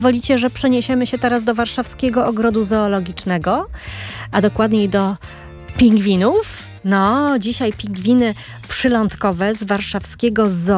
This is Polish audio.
Wolicie, że przeniesiemy się teraz do Warszawskiego Ogrodu Zoologicznego, a dokładniej do pingwinów? No, dzisiaj pingwiny przylądkowe z warszawskiego zoo.